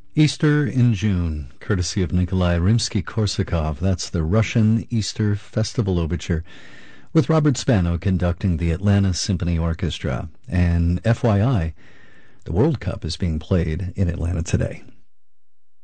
Easter in June, courtesy of Nikolai Rimsky-Korsakov. That's the Russian Easter Festival Overture, with Robert Spano conducting the Atlanta Symphony Orchestra. And FYI, the World Cup is being played in Atlanta today.